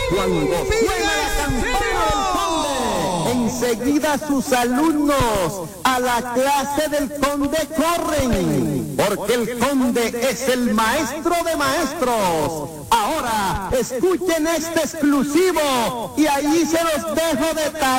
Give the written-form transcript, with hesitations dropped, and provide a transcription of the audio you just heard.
Cuando suena la campana del conde, enseguida sus alumnos a la clase del conde corren, porque el conde es el maestro de maestros. Ahora escuchen este exclusivo y ahí se los dejo de tarea.